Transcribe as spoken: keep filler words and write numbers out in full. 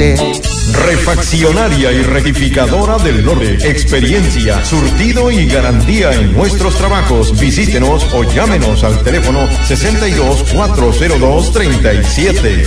usted. Refaccionaria y rectificadora del norte. Experiencia, surtido y garantía en nuestros trabajos. Visítenos o llámenos al teléfono sesenta y dos, cuatrocientos dos, treinta y siete.